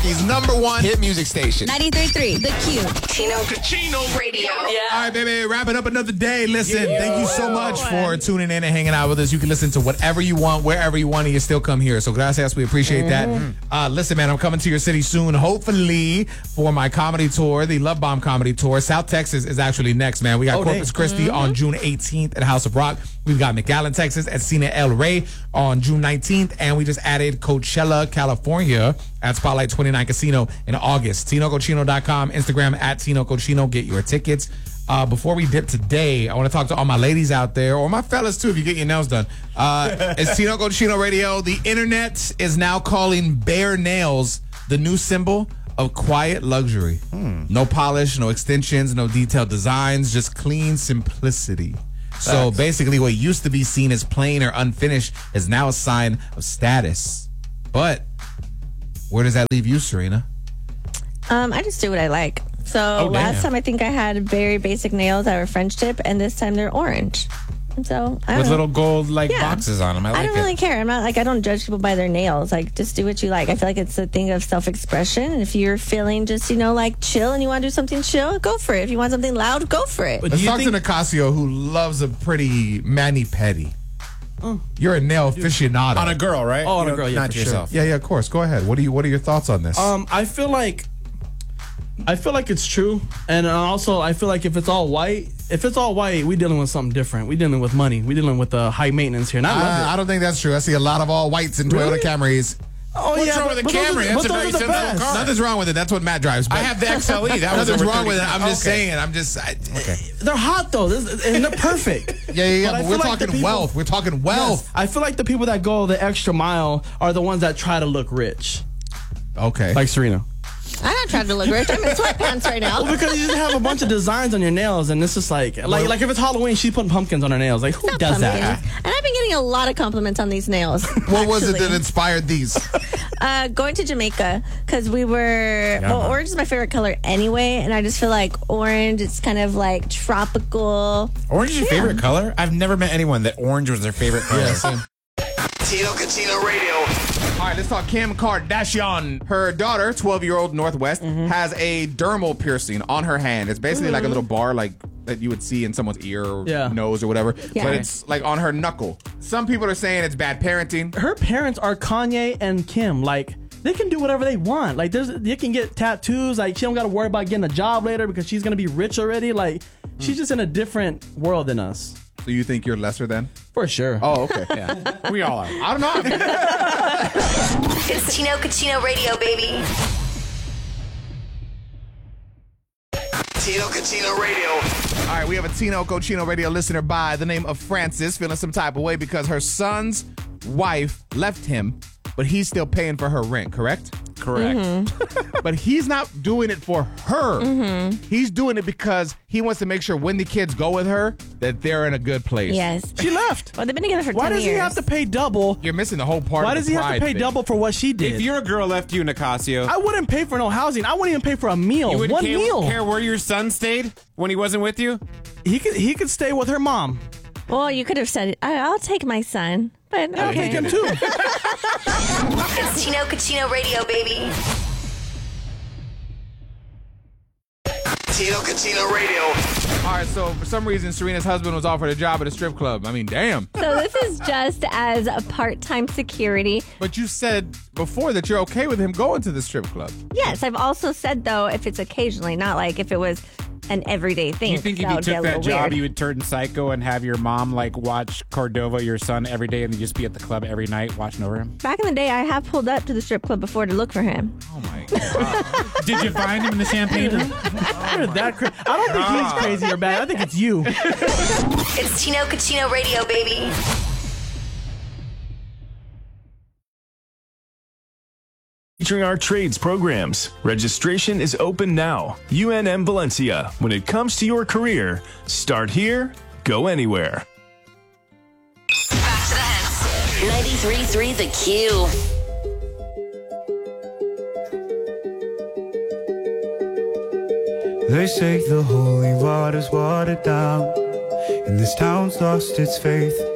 Milwaukee's #1 hit music station. 93.3, The Q. Cucino Radio. Yeah. All right, baby, wrapping up another day. Listen, thank you so much for tuning in and hanging out with us. You can listen to whatever you want, wherever you want, and you still come here. So gracias, we appreciate that. Listen, man, I'm coming to your city soon, hopefully, for my comedy tour, the Love Bomb Comedy Tour. South Texas is actually next, man. We got Corpus Christi on June 18th at House of Rock. We've got McAllen, Texas at Cena El Rey on June 19th, and we just added Coachella, California at Spotlight 29 Casino in August. TinoCochino.com, Instagram at TinoCochino. Get your tickets. Before we dip today, I want to talk to all my ladies out there, or my fellas too, if you get your nails done. It's Tino Cochino Radio. The internet is now calling bare nails the new symbol of quiet luxury. No polish, no extensions, no detailed designs, just clean simplicity. So basically what used to be seen as plain or unfinished is now a sign of status. But where does that leave you, Serena? I just do what I like. So last time I think I had very basic nails that were French tip, and this time they're orange. So I don't With know. little gold boxes on them. I like I don't it. really care. I'm not like, I don't judge people by their nails. Like, just do what you like. I feel like it's a thing of self-expression. And if you're feeling just, like chill and you want to do something chill, go for it. If you want something loud, go for it. But Let's do you talk to Nicasio, who loves a pretty mani-pedi. You're a nail aficionado. On a girl, right? Oh, on a You girl, know, yeah, not for yourself. Yeah, of course. Go ahead. What are your thoughts on this? I feel like it's true, and also I feel like if it's all white, we dealing with something different. We dealing with money. We dealing with high maintenance here, and I love it. I don't think that's true. I see a lot of all whites in Toyota Really? Camrys. Oh, What's wrong with a but those are Camry? the- That's but a those very are the simple best. car. Nothing's wrong with it. That's what Matt drives. But I have the XLE. That was nothing's over wrong with it. 30. I'm just Okay. saying. Okay. They're hot though, and they're perfect. Yeah. But I But feel we're like the talking people- wealth. We're talking wealth. Yes, I feel like the people that go the extra mile are the ones that try to look rich, Okay. like Serena. I'm not trying to look rich. I'm in sweatpants right now. Well, because you just have a bunch of designs on your nails, and it's just like if it's Halloween, she's putting pumpkins on her nails. Like, who does that? Pumpkins. And I've been getting a lot of compliments on these nails. what was it actually. that inspired these? Going to Jamaica, because we were... orange is my favorite color anyway, and I just feel like orange, it's kind of like tropical. Orange is your favorite color? I've never met anyone that orange was their favorite color. Tino Cucino Radio. All right, let's talk Kim Kardashian. Her daughter, 12-year-old Northwest, has a dermal piercing on her hand. It's basically like a little bar like that you would see in someone's ear or nose or whatever. Yeah. But it's like on her knuckle. Some people are saying it's bad parenting. Her parents are Kanye and Kim. Like, they can do whatever they want. Like, they can get tattoos. Like, she don't got to worry about getting a job later because she's gonna be rich already. Like, she's just in a different world than us. So you think you're lesser than? For sure. Oh, okay. Yeah. We all are. I don't know. It's Tino Cucino Radio, baby. Tino Cucino Radio. All right, we have a Tino Cochino Radio listener by the name of Francis feeling some type of way because her son's wife left him, but he's still paying for her rent, correct? Correct. But he's not doing it for her. He's doing it because he wants to make sure when the kids go with her that they're in a good place. Yes. She left. Well, they've been together for 10 Why years. does he have to pay double? You're missing the whole part Why of does the he have to pride pay thing. double for what she did? If your girl left you, Nicasio, I wouldn't pay for no housing. I wouldn't even pay for a meal. you wouldn't One meal. care where your son stayed when he wasn't with you? He could stay with her mom. Well, you could have said, I'll take my son. But I'll okay. take him too. It's Tino Cucino Radio, baby. Tino Cucino Radio. All right, so for some reason, Serena's husband was offered a job at a strip club. I mean, damn. So this is just as a part-time security. But you said before that you're okay with him going to the strip club. Yes, I've also said, though, if it's occasionally, not like if it was an everyday thing. You think if that you would get took a that little job, weird. you would turn psycho and have your mom watch Cordova, your son, every day, and then just be at the club every night watching over him? Back in the day, I have pulled up to the strip club before to look for him. Oh, my God. Did you find him in the champagne room? You're that crazy. I don't think he's crazy or bad. I think it's you. It's Tino Cucino Radio, baby. Featuring our trades programs. Registration is open now. UNM Valencia. When it comes to your career, start here, go anywhere. Back to the hits. 93.3 The Q. They say the holy water's watered down, and this town's lost its faith.